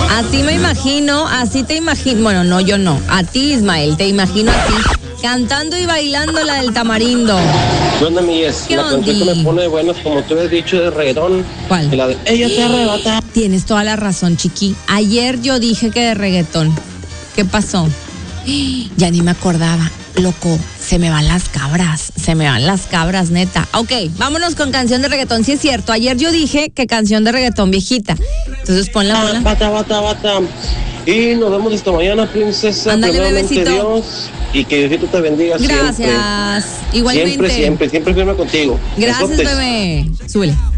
Así me imagino, así te imagino. Bueno, no, yo no. A ti, Ismael, te imagino a ti cantando y bailando la del tamarindo. ¿Qué onda, amigues? ¿Qué La canción que ondi? me pone de buenas, como tú has dicho, de reggaetón. ¿Cuál? La de Ella te arrebata. Tienes toda la razón, Chiqui. Ayer yo dije que de reggaetón. ¿Qué pasó? Ya ni me acordaba. Loco, se me van las cabras, neta. Ok, vámonos con canción de reggaetón. Sí es cierto, ayer yo dije que canción de reggaetón viejita. Entonces ponla. Bata. Y nos vemos esta mañana, princesa. Ándale, Primeramente, bebecito. Dios. Y que Diosito te bendiga siempre. Gracias. Igualmente. Siempre firme contigo. Gracias, Besotes. bebé. Súbele.